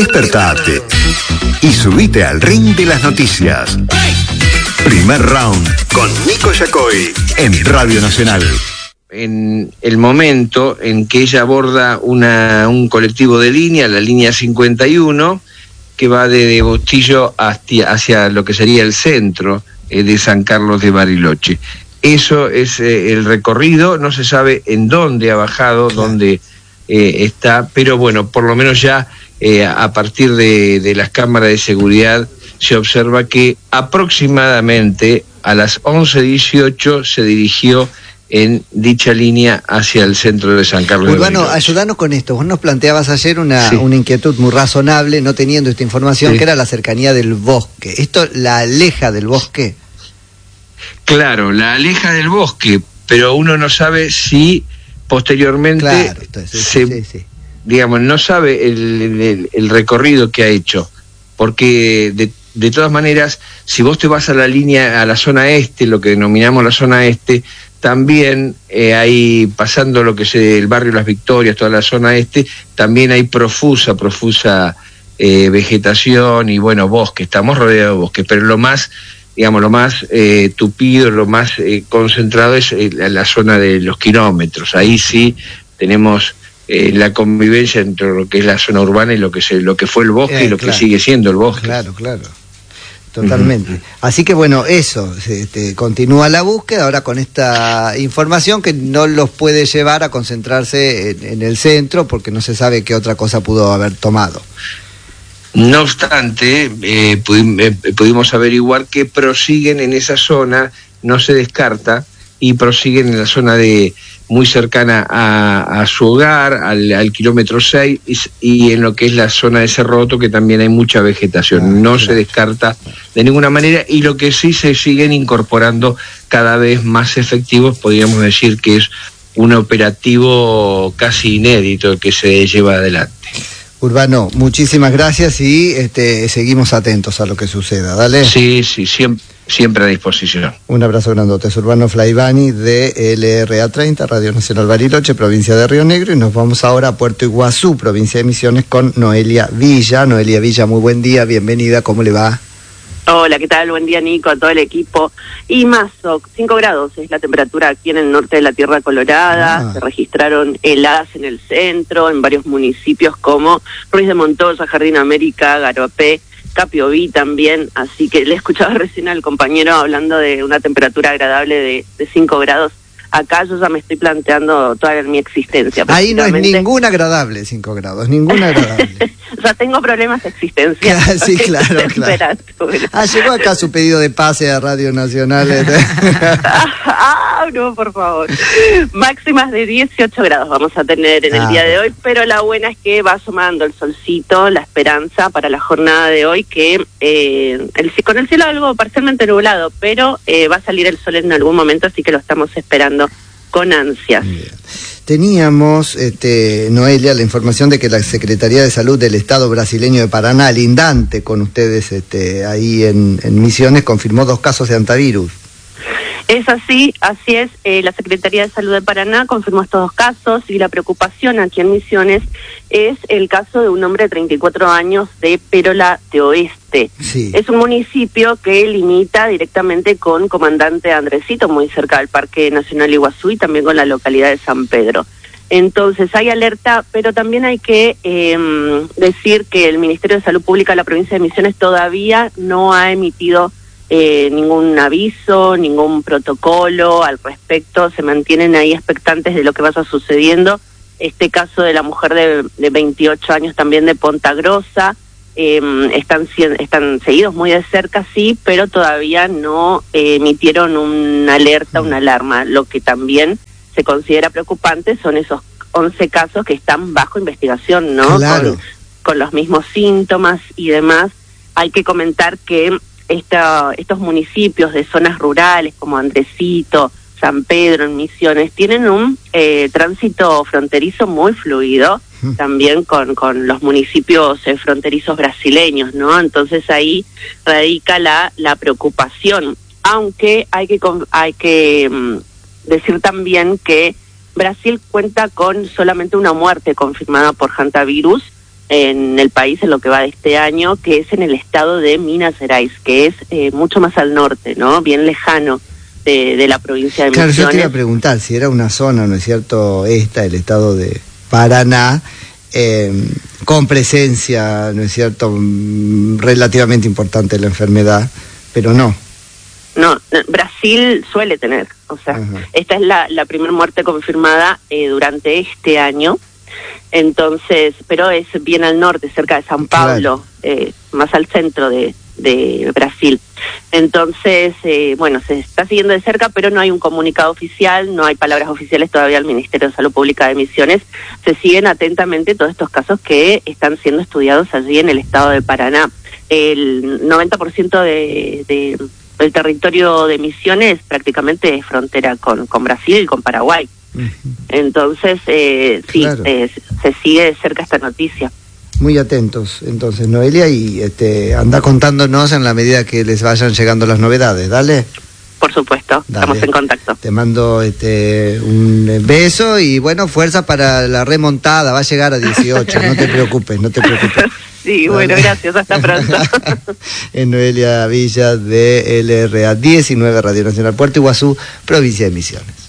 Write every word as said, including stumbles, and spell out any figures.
Despertate y subite al ring de las noticias. Primer round con Nico Yacoy en Radio Nacional. En el momento en que ella aborda una, un colectivo de línea, la línea cincuenta y uno, que va de Bustillo hacia, hacia lo que sería el centro eh, de San Carlos de Bariloche. Eso es eh, el recorrido, no se sabe en dónde ha bajado, dónde eh, está, pero bueno, por lo menos ya eh, a partir de, de las cámaras de seguridad se observa que aproximadamente a las once dieciocho se dirigió en dicha línea hacia el centro de San Carlos Urbano, de Bariloche. ayudanos con esto. Vos nos planteabas ayer una, sí. una inquietud muy razonable, no teniendo esta información, sí. que era la cercanía del bosque. ¿Esto la aleja del bosque? Claro, la aleja del bosque, pero uno no sabe si posteriormente claro, entonces, se, sí, sí. digamos, no sabe el, el, el recorrido que ha hecho, porque de, de todas maneras, si vos te vas a la línea, a la zona este, lo que denominamos la zona este, también eh, hay, pasando lo que es el barrio Las Victorias, toda la zona este, también hay profusa, profusa eh, vegetación y bueno, bosque, estamos rodeados de bosque, pero lo más, digamos, lo más eh, tupido, lo más eh, concentrado es eh, la zona de los kilómetros, ahí sí tenemos eh, la convivencia entre lo que es la zona urbana y lo que, se, lo que fue el bosque eh, y lo claro. que sigue siendo el bosque. Claro, claro. Totalmente. Uh-huh. Así que bueno, eso, este, continúa la búsqueda ahora con esta información que no los puede llevar a concentrarse en, en el centro porque no se sabe qué otra cosa pudo haber tomado. No obstante, eh, pudi- eh, pudimos averiguar que prosiguen en esa zona, no se descarta, y prosiguen en la zona de muy cercana a, a su hogar, al, al kilómetro seis, y, y en lo que es la zona de Cerroto, que también hay mucha vegetación. Ah, no claro. se descarta de ninguna manera, y lo que sí se siguen incorporando cada vez más efectivos, podríamos decir que es un operativo casi inédito que se lleva adelante. Urbano, muchísimas gracias y este, seguimos atentos a lo que suceda. Dale. Sí, sí, siempre. Siempre a disposición. Un abrazo grandote. Es Urbano Flaivani de L R A treinta, Radio Nacional Bariloche, provincia de Río Negro, y nos vamos ahora a Puerto Iguazú, provincia de Misiones, con Noelia Villa. Noelia Villa, muy buen día, bienvenida, ¿cómo le va? Hola, ¿qué tal? Buen día, Nico, a todo el equipo. Y más, cinco grados es la temperatura aquí en el norte de la Tierra Colorada. Ah. Se registraron heladas en el centro, en varios municipios como Ruiz de Montoya, Jardín América, Garopé, Capioví también, así que le escuchaba recién al compañero hablando de una temperatura agradable de, de cinco grados. Acá yo ya me estoy planteando toda mi existencia. Ahí no es ningún agradable cinco grados, ningún agradable. O sea, tengo problemas existenciales. Sí, claro, claro. Ah, llegó acá su pedido de pase a Radio Nacional. Ah, no, por favor. Máximas de dieciocho grados vamos a tener en el ah. día de hoy, pero la buena es que va asomando el solcito, la esperanza para la jornada de hoy, que eh, el, con el cielo algo parcialmente nublado, pero eh, va a salir el sol en algún momento, así que lo estamos esperando con ansias. Bien. Teníamos, este, Noelia, la información de que la Secretaría de Salud del Estado brasileño de Paraná, lindante con ustedes este, ahí en, en Misiones, confirmó dos casos de hantavirus. Es así, así es. Eh, la Secretaría de Salud de Paraná confirmó estos dos casos y la preocupación aquí en Misiones es el caso de un hombre de treinta y cuatro años de Pérola de Oeste. Sí. Es un municipio que limita directamente con Comandante Andresito, muy cerca del Parque Nacional Iguazú y también con la localidad de San Pedro. Entonces hay alerta, pero también hay que eh, decir que el Ministerio de Salud Pública de la provincia de Misiones todavía no ha emitido Eh, ningún aviso, ningún protocolo al respecto, se mantienen ahí expectantes de lo que vaya sucediendo. Este caso de la mujer de, de veintiocho años también de Ponta Grosa, eh, están, están seguidos muy de cerca, sí, pero todavía no eh, emitieron una alerta, una alarma. Lo que también se considera preocupante son esos once casos que están bajo investigación, ¿no? Claro. Con, con los mismos síntomas y demás. Hay que comentar que Esta, estos municipios de zonas rurales como Andresito, San Pedro, en Misiones, tienen un eh, tránsito fronterizo muy fluido, mm. también con, con los municipios eh, fronterizos brasileños, ¿no? Entonces ahí radica la, la preocupación, aunque hay que, hay que um, decir también que Brasil cuenta con solamente una muerte confirmada por hantavirus. en el país en lo que va de este año, que es en el estado de Minas Gerais, que es eh, mucho más al norte, ¿no? Bien lejano de, de la provincia de Misiones. Claro, yo te iba a preguntar si era una zona, ¿no es cierto?, esta, el estado de Paraná, eh, con presencia, ¿no es cierto?, relativamente importante de la enfermedad, pero no. No, Brasil suele tener, o sea, ajá, esta es la, la primera muerte confirmada eh, durante este año, entonces, pero es bien al norte, cerca de San Pablo, claro, eh, más al centro de, de Brasil. Entonces, eh, bueno, se está siguiendo de cerca, pero no hay un comunicado oficial, no hay palabras oficiales todavía al Ministerio de Salud Pública de Misiones. Se siguen atentamente todos estos casos que están siendo estudiados allí en el estado de Paraná. El noventa por ciento de... de el territorio de Misiones prácticamente es frontera con, con Brasil y con Paraguay. Uh-huh. Entonces, eh, sí, claro, eh, se sigue de cerca esta noticia. Muy atentos, entonces, Noelia, y este, anda contándonos en la medida que les vayan llegando las novedades, ¿dale? Por supuesto, dale, estamos en contacto. Te mando este, un beso y, bueno, fuerza para la remontada, va a llegar a dieciocho, no te preocupes, no te preocupes. Sí, bueno, gracias, hasta pronto. Es Noelia Villa de L R A diecinueve, Radio Nacional Puerto Iguazú, provincia de Misiones.